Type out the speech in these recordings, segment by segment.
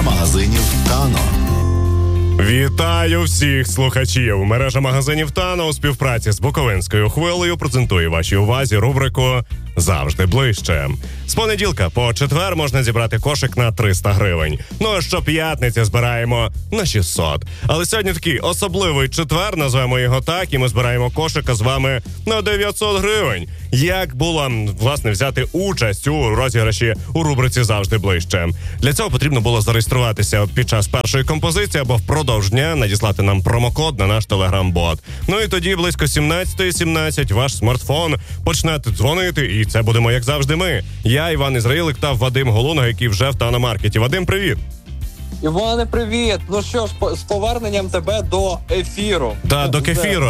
Мережа магазинів «Тано». Вітаю всіх слухачів! Мережа магазинів «Тано» у співпраці з Буковинською хвилею презентує вашій увазі рубрику «Завжди ближче». З понеділка по четвер можна зібрати кошик на 300 гривень. Ну а щоп'ятниці збираємо на 600. Але сьогодні такий особливий четвер, назвемо його так, і ми збираємо кошика з вами на 900 гривень. Як було, власне, взяти участь у розіграші у рубриці «Завжди ближче»? Для цього потрібно було зареєструватися під час першої композиції або впродовж дня надіслати нам промокод на наш телеграм-бот. Ну і тоді близько 17:17 ваш смартфон почне дзвонити, і це будемо, як завжди, ми. Я, Іван Ізраїлик та Вадим Голунга, який вже в Тано-маркеті. Вадим, привіт! Іване, привіт! Ну що ж, з поверненням тебе до ефіру. Так, до кефіру.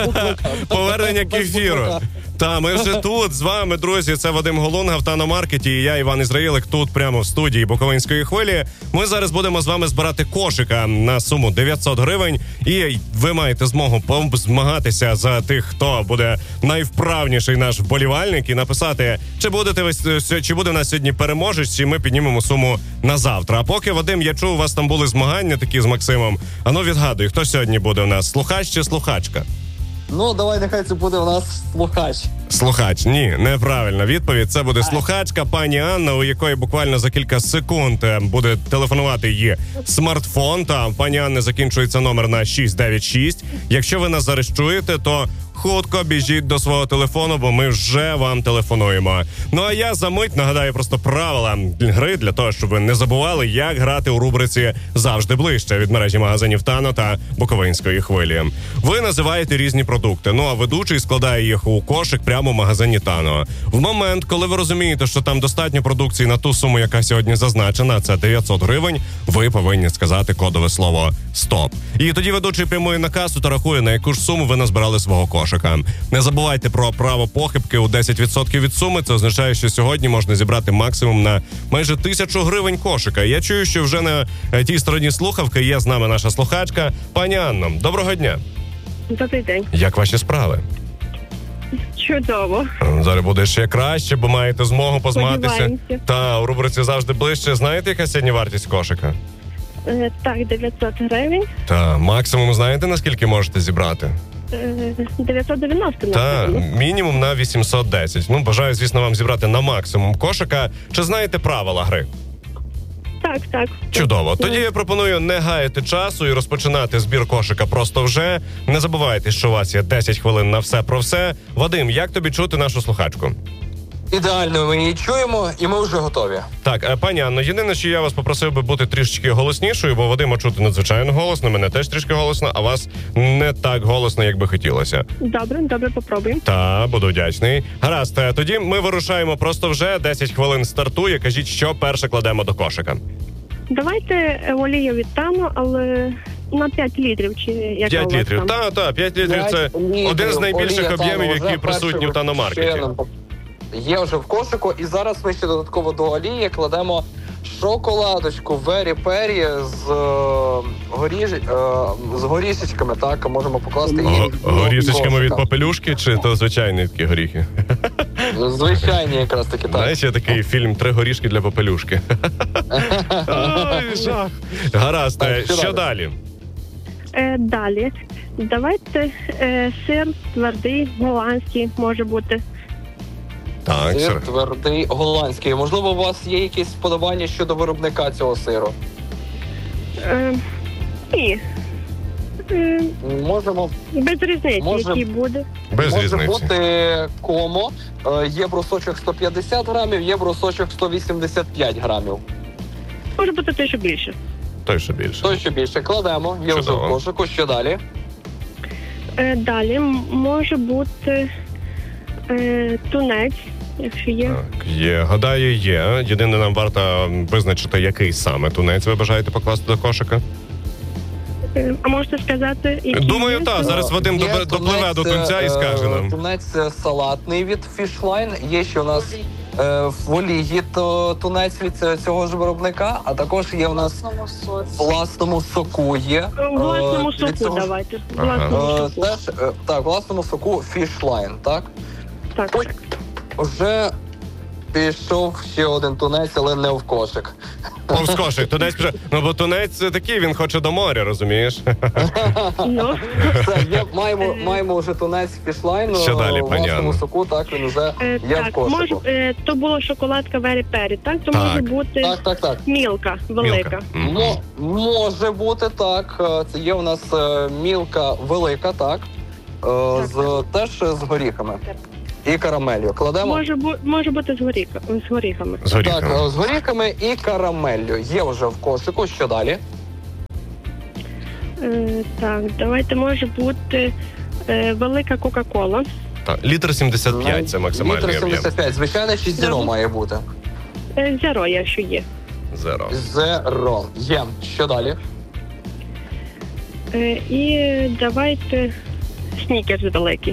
Повернення кефіру. Та, ми вже тут з вами, друзі. Це Вадим Голунга в Тано-маркеті і я, Іван Ізраїлик, тут прямо в студії Буковинської хвилі. Ми зараз будемо з вами збирати кошика на суму 900 гривень. І ви маєте змогу змагатися за тих, хто буде найвправніший наш вболівальник, і написати, чи буде в нас сьогодні переможець, чи ми піднімемо суму на завтра. А поки, Вадим, я чув, у вас там були змагання такі з Максимом. Ану, відгадуй, хто сьогодні буде у нас? Слухач чи слухачка? Ну, давай, нехай це буде у нас слухач. Слухач. Ні, неправильна відповідь. Це буде слухачка пані Анна, у якої буквально за кілька секунд буде телефонувати її смартфон. Та пані Анни закінчується номер на 696. Якщо ви нас зареєструєте, то хутко біжіть до свого телефону, бо ми вже вам телефонуємо. Ну а я за мить нагадаю просто правила гри для того, щоб ви не забували, як грати у рубриці «Завжди ближче» від мережі магазинів «Тано» та Буковинської хвилі. Ви називаєте різні продукти, ну а ведучий складає їх у кошик прямо в магазині «Тано». В момент, коли ви розумієте, що там достатньо продукції на ту суму, яка сьогодні зазначена, це 900 гривень, ви повинні сказати кодове слово «Стоп». І тоді ведучий прямує на касу та рахує, на яку ж суму ви назбирали свого кошика. Не забувайте про право похибки у 10% від суми. Це означає, що сьогодні можна зібрати максимум на майже 1000 гривень кошика. Я чую, що вже на тій стороні слухавки є з нами наша слухачка. Пані Анно, доброго дня. Добрий день. Як ваші справи? Чудово. Зараз буде ще краще, бо маєте змогу позмагатися. Сподіваємося. Та, у рубриці «Завжди ближче». Знаєте, яка сьогодні вартість кошика? Так, 900 гривень. Та, максимум знаєте, наскільки можете зібрати? 990. Та, мінімум на 810. Ну, бажаю, звісно, вам зібрати на максимум кошика. Чи знаєте правила гри? Так. Чудово. Тоді я пропоную не гаяти часу і розпочинати збір кошика просто вже. Не забувайте, що у вас є 10 хвилин на все про все. Вадим, як тобі чути нашу слухачку? Ідеально, ми її чуємо, і ми вже готові. Так, пані Анно, єдине, що я вас попросив би бути трішечки голоснішою, бо Вадима чути надзвичайно голосно, мене теж трішки голосно, а вас не так голосно, як би хотілося. Добре, попробуємо. Та, буду вдячний. Гаразд, тоді ми вирушаємо просто вже, 10 хвилин стартує. Кажіть, що перше кладемо до кошика? Давайте олію від Тано, але на 5 літрів, чи як 5 літрів. Та, 5 літрів – це один з найбільших об'ємів, які присутні в Тано-маркеті. Є вже в кошику, і зараз ми ще додатково до олії кладемо шоколадочку Very Perry з горішечками, так, можемо покласти її. Горішечками від попелюшки, чи то звичайні такі горіхи? Звичайні якраз таки, так. Знаєш, є такий фільм «Три горішки для попелюшки». Ой, жах. Гаразд, що далі? Далі. Давайте сир твердий, голландський, може бути. Так, сир твердий голландський. Можливо, у вас є якісь вподобання щодо виробника цього сиру? Ні. Можемо... Без різниці, який буде. Без може різниці. Бути комо. Є брусочок 150 грамів, є брусочок 185 грамів. Може бути той, що більше. Той, що більше. Той, що більше. Кладемо. Є вже в кошику. Що далі? Далі може бути тунець, якщо є. Так, є. Гадаю, є. Єдине, нам варто визначити, який саме тунець ви бажаєте покласти до кошика. А можете сказати, який? Думаю, так. Зараз Вадим допливе до тунця і скаже нам. Тунець салатний від Fishline. Є ще у нас в олії тунець від цього ж виробника, а також є у нас в власному соку є. В власному соку давайте. Так, в власному соку Fishline, так? Так. Вже пішов ще один тунець, але не в кошик. повз кошик. Тунець пішов. Ну, бо тунець такий, він хоче до моря, розумієш? Ну, Все, маємо вже тунець фішлайн. Що далі, в пані вашому Анно? соку, так, він вже є в так, кошику. то було шоколадка Very Peri, так? То Так. може бути Так. мілка, велика. Мгм. Може бути так. Це є у нас мілка велика, так. Теж з горіхами. І карамелью. Кладемо? Може бути з горіхами. З горіхами. Так, з горіхами і карамеллю. Є вже в кошику. Що далі? Так, давайте може бути велика Кока-Кола. Так, літр 75 – це максимальний Літр об'єм. 75. Звичайно, 6 зеро має бути. Зеро, якщо є. Зеро. Зеро. Є. Що далі? І давайте снікерс великий.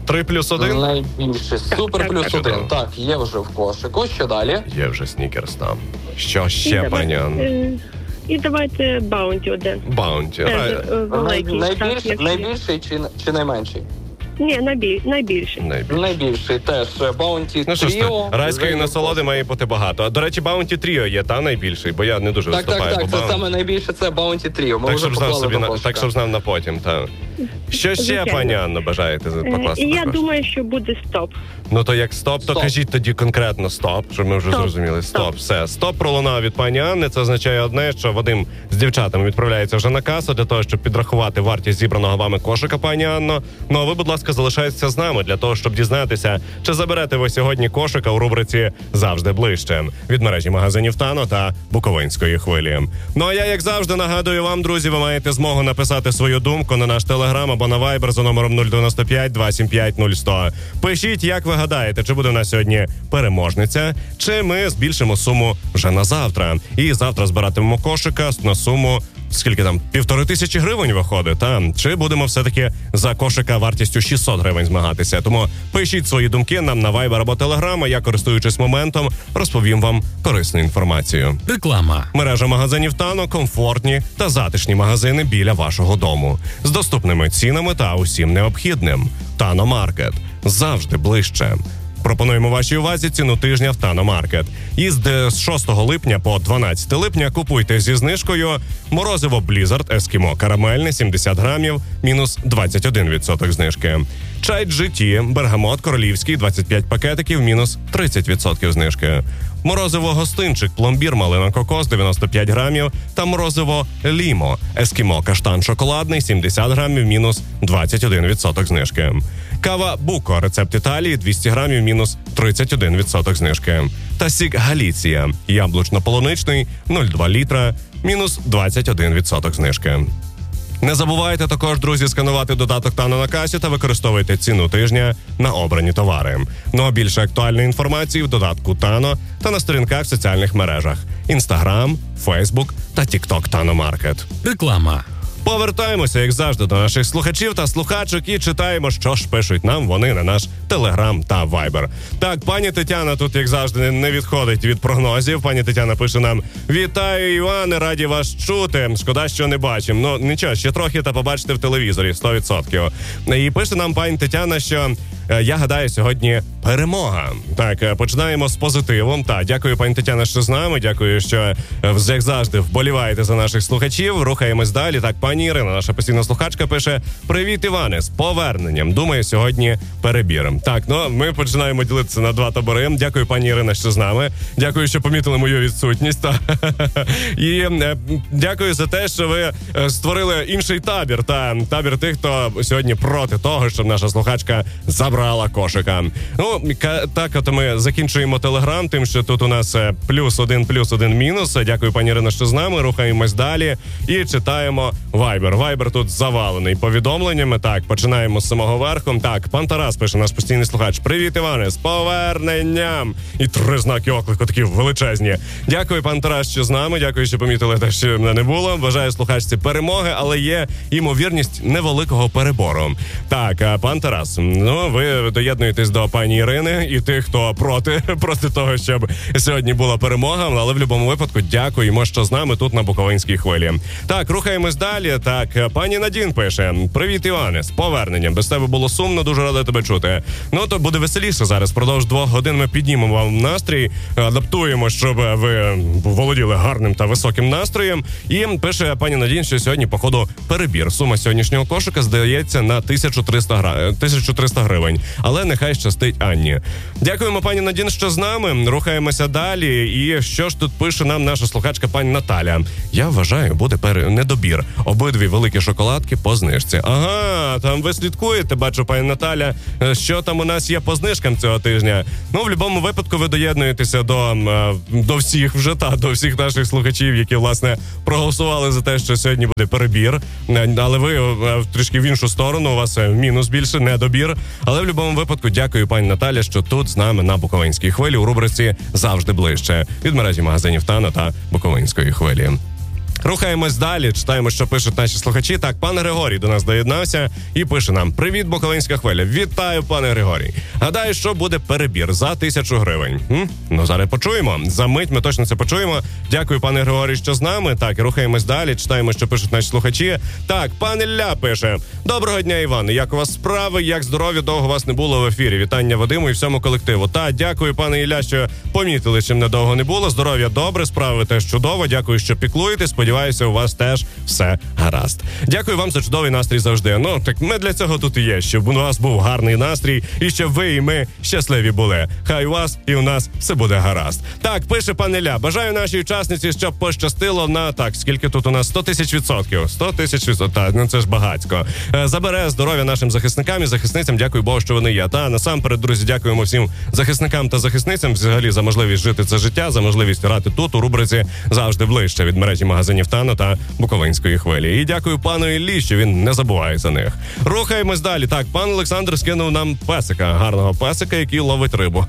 3+1? Найбільше. Супер так, плюс так. 1. Так, є вже в кошику. Що далі? Є вже снікерс там. Що ще, пані Анно? І давайте Баунті один. Баунті. Великий. Найбільший чи найменший? Ні, найбільший. Найбільший теж. Баунті Ну що ж Тріо. ти, райської насолоди має бути багато. А, до речі, Баунті Тріо є, та найбільший, бо я не дуже виступаю по Так, це Bounty. саме найбільше, це Баунті Тріо. Ми Так, вже щоб знав поклали собі, до кошика. так, щоб знав на потім, так. Що ще, Звичайно. пані Анно, бажаєте покласти? І я також? думаю, що буде стоп. Ну то як стоп, то Стоп. кажіть тоді конкретно стоп, щоб ми вже Стоп. зрозуміли. Стоп, Стоп. все. Стоп пролунав від пані Анни. Це означає одне, що Вадим з дівчатами відправляється вже на касу для того, щоб підрахувати вартість зібраного вами кошика, пані Анно. Ну а ви, будь ласка, залишайтеся з нами для того, щоб дізнатися, чи заберете ви сьогодні кошика у рубриці «Завжди ближче» від мережі магазинів Тано та Буковинської хвилі. Ну а я, як завжди, нагадую вам, друзі, ви маєте змогу написати свою думку на наш телеграм або на Viber за номером 095 275 0100. Пишіть, як ви гадаєте, чи буде у нас сьогодні переможниця, чи ми збільшимо суму вже на завтра. І завтра збиратимемо кошика на суму, скільки там, 1500 гривень виходить, та? Чи будемо все-таки за кошика вартістю 600 гривень змагатися? Тому пишіть свої думки нам на Viber або Telegram, а я, користуючись моментом, розповім вам корисну інформацію. Реклама. Мережа магазинів Тано – комфортні та затишні магазини біля вашого дому. З доступними цінами та усім необхідним. Тано Маркет. Завжди ближче. Пропонуємо вашій увазі ціну тижня в Тано Маркет. І з 6 липня по 12 липня купуйте зі знижкою морозиво Blizzard Ескімо карамельне 70 грамів, мінус 21% знижки. Чай GT Бергамот Королівський 25 пакетиків, мінус 30% знижки. Морозиво Гостинчик пломбір малина кокос 95 грамів та морозиво Лімо Ескімо каштан шоколадний 70 грамів, мінус 21% знижки. Кава Буко рецепт Італії 200 грамів, мінус 31% знижки. Та сік Галіція яблучно-полуничний 0,2 літра, мінус 21% знижки. Не забувайте також, друзі, сканувати додаток Тано на касі та використовуйте ціну тижня на обрані товари. Ну а більше актуальної інформації в додатку Тано та на сторінках в соціальних мережах Instagram, Facebook та TikTok Тано Маркет. Реклама. Повертаємося, як завжди, до наших слухачів та слухачок і читаємо, що ж пишуть нам вони на наш Телеграм та Вайбер. Так, пані Тетяна тут, як завжди, не відходить від прогнозів. Пані Тетяна пише нам: «Вітаю, Іване, раді вас чути. Шкода, що не бачимо. Ну, нічого, ще трохи та побачите в телевізорі, 100%. І пише нам пані Тетяна, що я гадаю, сьогодні перемога. Так, починаємо з позитивом. Так, дякую, пані Тетяна, що з нами. Дякую, що, як завжди, вболіваєте за наших слухачів. Рухаємось далі. Так, пані Ірина, наша постійна слухачка, пише: «Привіт, Іване, з поверненням. Думаю, сьогодні перебіром». Так, ну, ми починаємо ділитися на два табори. Дякую, пані Ірина, що з нами. Дякую, що помітили мою відсутність. Та. І дякую за те, що ви створили інший табір. Та табір тих, хто сьогодні проти того, щоб наша слухачка забрала кошика. Ну, так, от ми закінчуємо Телеграм тим, що тут у нас +1 мінус. Дякую, пані Ірино, що з нами. Рухаємось далі і читаємо Вайбер. Вайбер тут завалений повідомленнями. Так, починаємо з самого верху. Так, пан Тарас пише, наш постійний слухач: «Привіт, Іване, з поверненням!» І 3 знаки оклику, такі величезні. Дякую, пан Тарас, що з нами. Дякую, що помітили те, що мене не було. Бажаю слухачці перемоги, але є ймовірність невеликого перебору. Так, пан Тарас, ну, ви доєднуєтесь до пані Ірини і тих, хто проти того, щоб сьогодні була перемога, але в будь-якому випадку дякуємо, що з нами тут на Буковинській хвилі. Так, рухаємось далі. Так, пані Надін пише: «Привіт, Іване, з поверненням. Без тебе було сумно, дуже рада тебе чути. Ну, то буде веселіше зараз. Впродовж 2 годин ми піднімемо вам настрій, адаптуємо, щоб ви володіли гарним та високим настроєм. І пише пані Надін, що сьогодні, походу, перебір. Сума сьогоднішнього кошика здається на 1300 гривень. Але нехай щастить Анні. Дякуємо, пані Надін, що з нами. Рухаємося далі. І що ж тут пише нам наша слухачка пані Наталя? Я вважаю, буде недобір. Обидві великі шоколадки по знижці. Ага, там ви слідкуєте, бачу, пані Наталя, що там у нас є по знижкам цього тижня. Ну, в будь-якому випадку ви доєднуєтеся до всіх вже, до всіх наших слухачів, які, власне, проголосували за те, що сьогодні буде перебір. Але ви трішки в іншу сторону, у вас мінус більше, недобір. Але в будь-якому випадку дякую, пані Наталя, що тут з нами на Буковинській хвилі у рубриці «Завжди ближче» від мережі магазинів Тано та Буковинської хвилі. Рухаємось далі, читаємо, що пишуть наші слухачі. Так, пан Григорій до нас доєднався і пише нам: «Привіт, Буковинська хвиля. Вітаю, пане Григорій. Гадаю, що буде перебір за 1000 гривень». Ну, зараз почуємо. За мить ми точно це почуємо. Дякую, пане Григорій, що з нами. Так, рухаємось далі, читаємо, що пишуть наші слухачі. Так, пан Ілля пише: «Доброго дня, Іване. Як у вас справи? Як здоров'я? Довго вас не було в ефірі. Вітання Вадиму і всьому колективу». Та, дякую, пане Ілля, що помітили, чим недовго не було. Здоров'я добре, справи теж чудово. Дякую, що піклуєтесь. Сподіваюся, у вас теж все гаразд. Дякую вам за чудовий настрій завжди. Ну, так ми для цього тут і є, щоб у вас був гарний настрій і щоб ви і ми щасливі були. Хай у вас і у нас все буде гаразд. Так, пише пан Ілля: «Бажаю нашій учасниці, щоб пощастило на...» Так, скільки тут у нас? 100 000 %. 100 000 %. Так, ну це ж багатько. Забере здоров'я нашим захисникам і захисницям. Дякую Богу, що вони є. Та, насамперед, друзі, дякуємо всім захисникам та захисницям взагалі за можливість жити це життя, за можливість грати тут, у рубриці «Завжди ближче» від мережі магазинів Тано та Буковинської хвилі. І дякую пану Іллі, що він не забуває за них. Рухаємось далі. Так, пан Олександр скинув нам песика, гарного песика, який ловить рибу.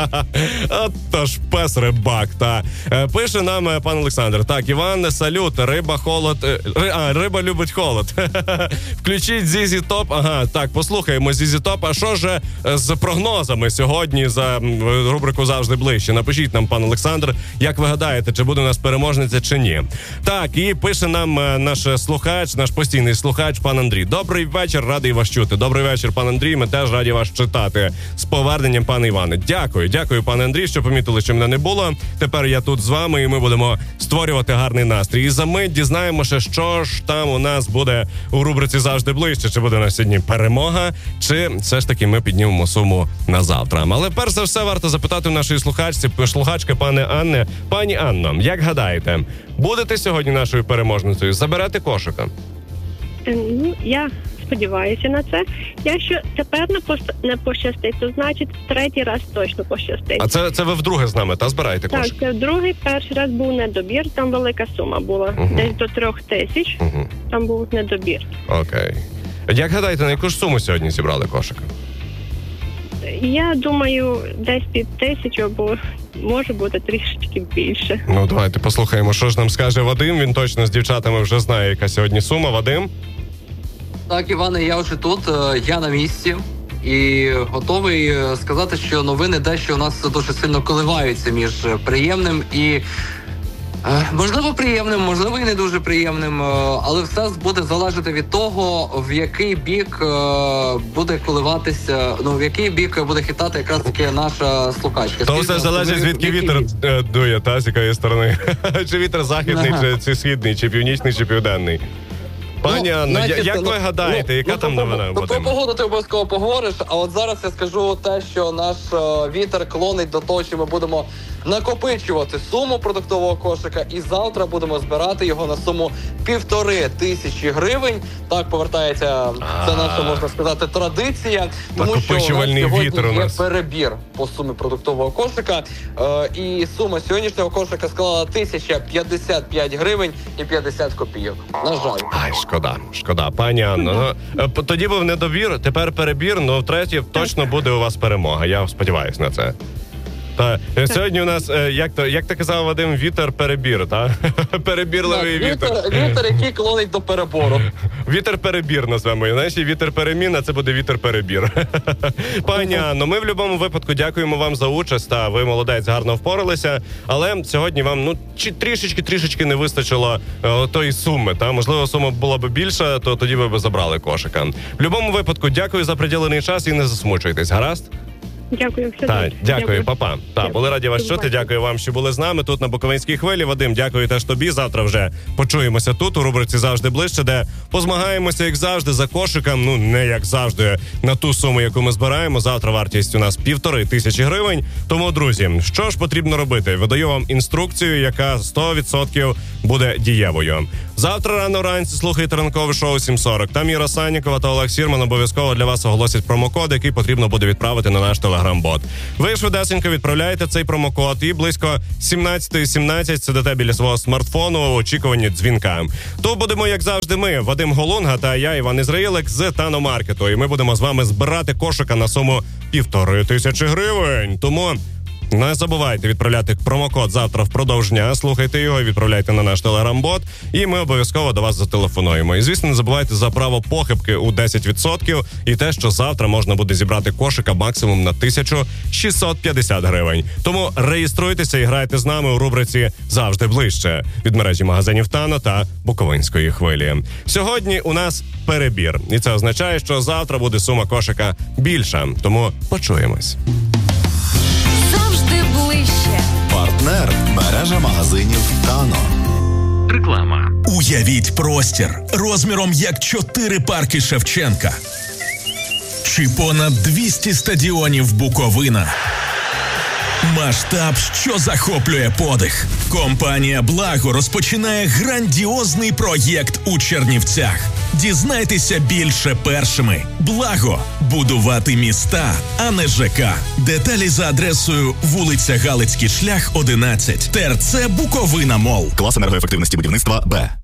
Отож, пес рибак, та. Пише нам пан Олександр: «Так, Іван, салют, риба холод, риба любить холод». Включіть Зізі Топ. Ага, так, послухаємо Зізі Топ. А що ж з прогнозами сьогодні за рубрику «Завжди ближче»? Напишіть нам, пан Олександр, як ви гадаєте, чи буде у нас переможниця, чи ні. Так, і пише нам наш слухач, наш постійний слухач, пан Андрій: «Добрий вечір, радий вас чути». Добрий вечір, пан Андрій, ми теж раді вас читати. З поверненням, пане Іване. Дякую, пане Андрій, що помітили, що мене не було. Тепер я тут з вами, і ми будемо створювати гарний настрій. І за мить дізнаємося, що ж там у нас буде у рубриці «Завжди ближче». Чи буде у нас сьогодні перемога, чи все ж таки ми піднімемо суму на завтра. Але перш за все варто запитати у нашої слухачки, пане Анне. Пані Анно, як гадаєте, будете сьогодні нашою переможницею? Заберете кошика? Ну, я сподіваюся на це. Якщо тепер не пощастить, то значить в 3-й раз точно пощастить. А це ви вдруге з нами, та збираєте кошик? Так, це другий, перший раз був недобір, там велика сума була. Десь до 3000, там був недобір. Окей. Як гадаєте, на яку ж суму сьогодні зібрали кошика? Я думаю, десь під 1000, або може бути трішечки більше. Ну, давайте послухаємо, що ж нам скаже Вадим. Він точно з дівчатами вже знає, яка сьогодні сума. Вадим? Так, Іване, я вже тут, я на місці. І готовий сказати, що новини дещо у нас дуже сильно коливаються між приємним і... можливо, приємним, можливо, і не дуже приємним, але все буде залежати від того, в який бік буде коливатися, в який бік буде хитати якраз таки наша слухачка. То все залежить, звідки вітер дує, та, з якої сторони. Чи вітер західний, чи східний, чи північний, чи південний. Пані Анно, як ви гадаєте, яка там новина буде? Про погоду ти обов'язково поговориш, а от зараз я скажу те, що наш вітер клонить до того, що ми будемо накопичувати суму продуктового кошика, і завтра будемо збирати його на суму 1500 гривень. Так повертається, це наша, можна сказати, традиція, тому що у нас сьогодні є перебір по сумі продуктового кошика, і сума сьогоднішнього кошика склала 1055 гривень і 50 копійок. На жаль. Ай, шкода. Пані Анно, тоді був недобір, тепер перебір, втретє точно буде у вас перемога. Я сподіваюся на це. Та сьогодні у нас, як ти казав, Вадим, вітер-перебір, так? Перебірливий вітер. Вітер, який клонить до перебору. Вітер-перебір назвемо. Знаєш, вітер-перемін, а це буде вітер-перебір. Пані Анно, ми в будь-якому випадку дякуємо вам за участь, та ви молодець, гарно впоралися, але сьогодні вам трішечки не вистачило тої суми, та? Можливо, сума була б більша, то тоді ви б забрали кошика. В будь-якому випадку дякую за приділений час і не засмучуйтесь, гаразд? Дякую, все Так, добре. дякую, папа. Так, були раді вас чути, Бувайте. дякую вам, що були з нами тут на Буковинській хвилі. Вадим, дякую теж тобі. Завтра вже почуємося тут, у рубриці «Завжди ближче», де позмагаємося, як завжди, за кошиком. Не як завжди, на ту суму, яку ми збираємо. Завтра вартість у нас 1500 гривень. Тому, друзі, що ж потрібно робити? Видаю вам інструкцію, яка 100% буде дієвою. Завтра рано вранці слухайте ранкове шоу 7:40. Там Іра Саннікова та Олег Сірман обов'язково для вас оголосять промокод, який потрібно буде відправити на наш телеграм-бот. Ви швидесенько відправляєте цей промокод і близько 17:17 сидите біля свого смартфону у очікуванні дзвінка. То будемо, як завжди, ми, Вадим Голунга та я, Іван Ізраїлик з Тано-маркету. І ми будемо з вами збирати кошика на суму 1500 гривень. Тому не забувайте відправляти промокод завтра впродовж дня, слухайте його і відправляйте на наш телеграм-бот, і ми обов'язково до вас зателефонуємо. І, звісно, не забувайте за право похибки у 10% і те, що завтра можна буде зібрати кошика максимум на 1650 гривень. Тому реєструйтеся і грайте з нами у рубриці «Завжди ближче» від мережі магазинів Тано та Буковинської хвилі. Сьогодні у нас перебір, і це означає, що завтра буде сума кошика більша. Тому почуємось. Завжди ближче. Партнер – мережа магазинів Тано. Реклама. Уявіть простір розміром як 4 парки Шевченка. Чи понад 200 стадіонів Буковина. Масштаб, що захоплює подих. Компанія «Благо» розпочинає грандіозний проєкт у Чернівцях. Дізнайтеся більше першими. «Благо» – будувати міста, а не ЖК. Деталі за адресою вулиця Галицький шлях, 11, ТРЦ Буковина Мол. Клас енергоефективності будівництва Б.